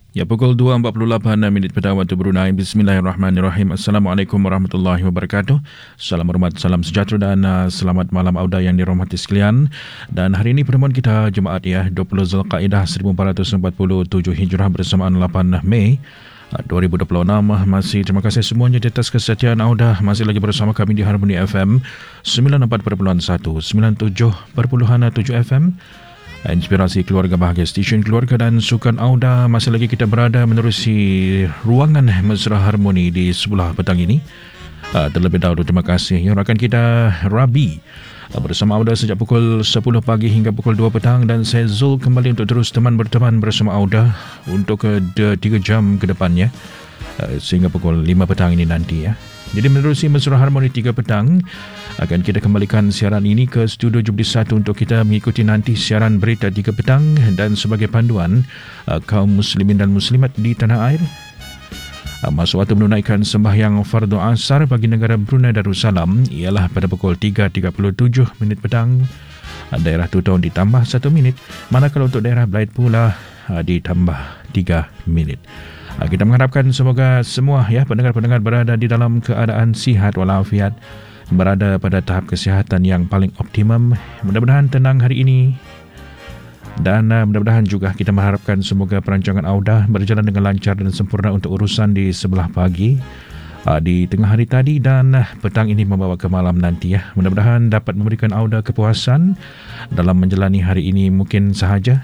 Ya, pukul 2.48 petang waktu Brunei. Bismillahirrahmanirrahim. Assalamualaikum warahmatullahi wabarakatuh. Salam hormat, salam sejahtera dan selamat malam auda yang dirahmati sekalian. Dan hari ini pertemuan kita Jumaat 20 Zulkaidah 1447 Hijrah bersamaan 8 Mei 2026. Masih terima kasih semuanya di atas kesetiaan auda. Masih lagi bersama kami di Harmony FM 94.1, 97.7 FM. Inspirasi keluarga bahagia, stesen keluarga dan sukan auda. Masih lagi kita berada menerusi ruangan mesra harmoni di sebelah petang ini. Terlebih dahulu terima kasih yang rakan kita Rabi bersama auda sejak pukul 10 pagi hingga pukul 2 petang, dan saya Zul kembali untuk terus berteman bersama auda untuk 3 jam ke depannya sehingga pukul 5 petang ini nanti ya. Jadi menerusi mesra harmoni 3 petang, akan kita kembalikan siaran ini ke studio Jubli 1 untuk kita mengikuti nanti siaran berita 3 petang dan sebagai panduan kaum muslimin dan muslimat di tanah air. Masa waktu menunaikan sembahyang fardu asar bagi negara Brunei Darussalam ialah pada pukul 3.37 petang. Daerah Tutong ditambah 1 minit, manakala untuk daerah Belait pula ditambah 3 minit. Kita mengharapkan semoga semua pendengar-pendengar berada di dalam keadaan sihat walafiat, berada pada tahap kesihatan yang paling optimum. Mudah-mudahan tenang hari ini, dan mudah-mudahan juga kita mengharapkan semoga perancangan auda berjalan dengan lancar dan sempurna untuk urusan di sebelah pagi, di tengah hari tadi dan petang ini membawa ke malam nanti ya. Mudah-mudahan dapat memberikan auda kepuasan dalam menjalani hari ini. Mungkin sahaja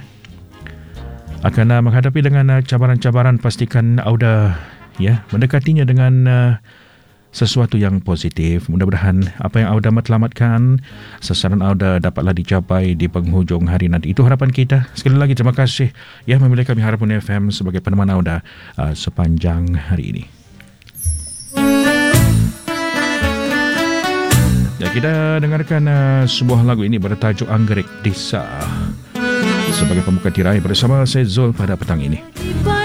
akan menghadapi dengan cabaran-cabaran, pastikan auda mendekatinya dengan sesuatu yang positif. Mudah-mudahan apa yang auda matlamatkan, sasaran auda dapatlah dicapai di penghujung hari nanti. Itu harapan kita. Sekali lagi terima kasih memilih kami Harmony FM sebagai peneman auda sepanjang hari ini. Kita dengarkan sebuah lagu ini bertajuk Anggerik Desa sebagai pembuka tirai bersama saya Zul pada petang ini.